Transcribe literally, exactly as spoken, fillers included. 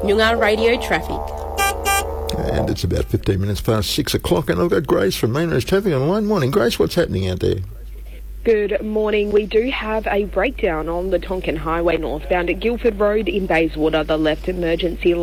Noongar Radio Traffic. And it's about fifteen minutes past six o'clock, and I've got Grace from Main Roads Traffic on the line. Morning, Grace. What's happening out there? Good morning. We do have a breakdown on the Tonkin Highway northbound at Guildford Road in Bayswater. The left emergency